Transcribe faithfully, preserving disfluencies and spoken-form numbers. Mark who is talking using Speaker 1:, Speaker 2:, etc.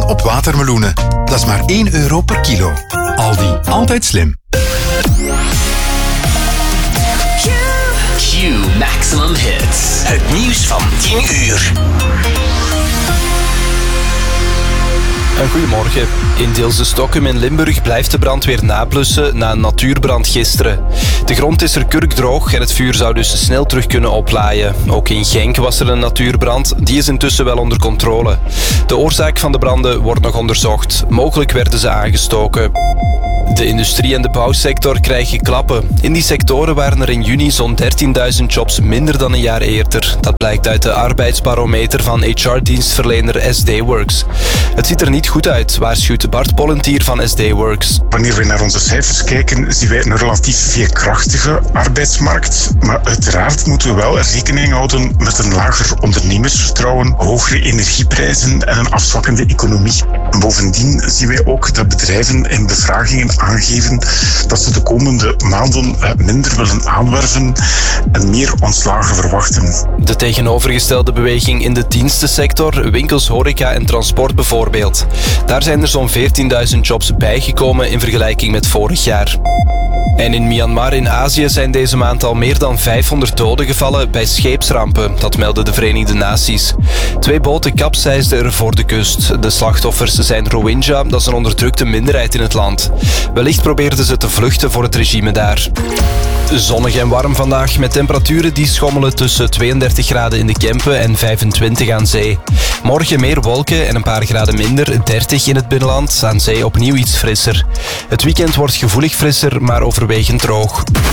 Speaker 1: op watermeloenen. Dat is maar één euro per kilo. Aldi, altijd slim.
Speaker 2: Q Maximum Hits. Het nieuws van tien uur.
Speaker 3: Een goedemorgen. In Deelse Stokkum in Limburg blijft de brandweer nablussen na een natuurbrand gisteren. De grond is er kurkdroog en het vuur zou dus snel terug kunnen oplaaien. Ook in Genk was er een natuurbrand, die is intussen wel onder controle. De oorzaak van de branden wordt nog onderzocht. Mogelijk werden ze aangestoken. De industrie- en de bouwsector krijgen klappen. In die sectoren waren er in juni zo'n dertienduizend jobs minder dan een jaar eerder. Dat blijkt uit de arbeidsbarometer van H R-dienstverlener S D Works. Het ziet er niet goed uit, waarschuwt Bart Pollentier van S D Works.
Speaker 4: Wanneer we naar onze cijfers kijken, zien wij een relatief veerkrachtige arbeidsmarkt. Maar uiteraard moeten we wel rekening houden met een lager ondernemersvertrouwen, hogere energieprijzen en een afzwakkende economie. Bovendien zien wij ook dat bedrijven in bevragingen aangeven dat ze de komende maanden minder willen aanwerven en meer ontslagen verwachten.
Speaker 3: De tegenovergestelde beweging in de dienstensector, winkels, horeca en transport bijvoorbeeld. Daar zijn er zo'n veertienduizend jobs bijgekomen in vergelijking met vorig jaar. En in Myanmar in Azië zijn deze maand al meer dan vijfhonderd doden gevallen bij scheepsrampen, dat melden de Verenigde Naties. Twee boten kapseisden er voor de kust. De slachtoffers zijn Rohingya, dat is een onderdrukte minderheid in het land. Wellicht probeerden ze te vluchten voor het regime daar. Zonnig en warm vandaag met temperaturen die schommelen tussen tweeëndertig graden in de Kempen en vijfentwintig aan zee. Morgen meer wolken en een paar graden minder, dertig in het binnenland, aan zee opnieuw iets frisser. Het weekend wordt gevoelig frisser, maar overwegend droog.